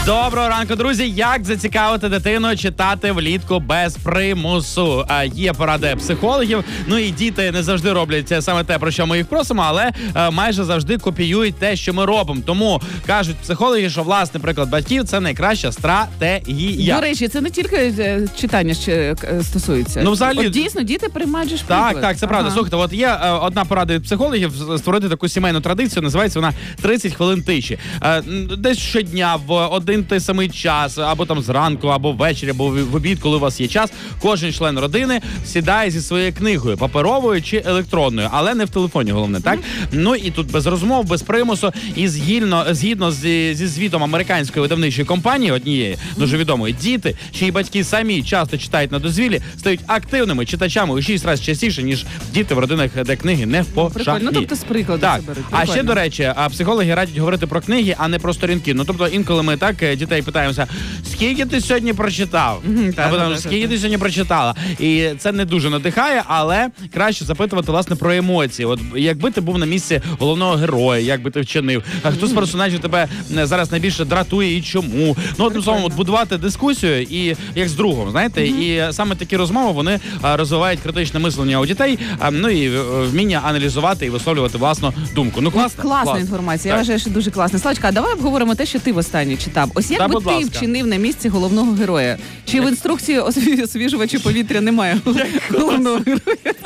Доброго ранку, друзі. Як зацікавити дитину читати влітку без примусу? Є поради психологів. Ну і діти не завжди роблять саме те, про що ми їх просимо, але майже завжди копіюють те, що ми робимо. Тому кажуть психологи, що власний приклад батьків – це найкраща стратегія. До речі, це не тільки читання стосується. Ну, взагалі... От дійсно, діти приймають же приклад. Так, це правда. Слухайте, от є одна порада від психологів створити таку сімейну традицію, називається вона 30 хвилин тиші. Десь щодня в один той самий час, або там зранку, або ввечері, або в обід, коли у вас є час, кожен член родини сідає зі своєю книгою, паперовою чи електронною, але не в телефоні, головне, так? Ну і тут без розмов, без примусу, і згідно зі звітом американської видавничої компанії, однієї дуже відомої, діти, чиї батьки самі часто читають на дозвіллі, стають активними читачами у 6 разів частіше, ніж діти в родинах, де книги не в пошані. Ну, тобто з прикладу так. це беруть. А ще, до речі, психологи радять говорити про книги, а не про сторінки. Ну, тобто, інколи ми так дітей питаємося, скільки ти сьогодні прочитав? Або там, скільки ти сьогодні прочитала? І це не дуже надихає, але краще запитувати, власне, про емоції. От якби ти був на місці головного героя, як би ти вчинив, а хто з персонажів тебе зараз найбільше дратує і чому? Ну, одним словом, от будувати дискусію і як з другом, знаєте, і саме такі розмови, вони розвивають критичне мислення у дітей, ну і вміння аналізувати і висловлювати власну думку. Ну, класно. Класна інформація, я вважаю, що дуже класна. Славочка, а давай обговоримо те, що ти востаннє читав. Ось як би ти вчинив на місці головного героя? Чи в інструкції освіжувачу повітря немає головного героя?